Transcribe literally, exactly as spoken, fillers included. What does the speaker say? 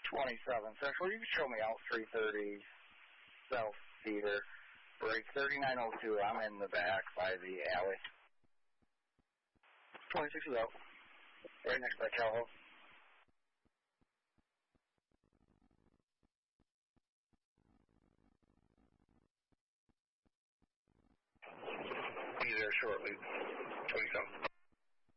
twenty-seven Central, you can show me out three thirty South Cedar, break thirty-nine oh two. I'm in the back by the alley. twenty-six is out. Right next to Calhoun. Be there shortly. twenty-seven